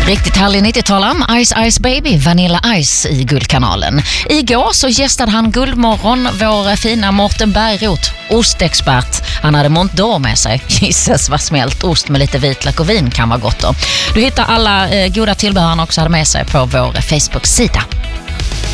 Riktigt härlig 90-talaren, Ice Ice Baby, Vanilla Ice i Guldkanalen. Igår så gästade han Guldmorgon, vår fina Mårten Bergroth, ostexpert. Han hade Mont d'Or med sig. Gisses vad smält ost med lite vitlök och vin kan vara gott då. Du hittar alla goda tillbehör han också hade med sig på vår Facebook-sida.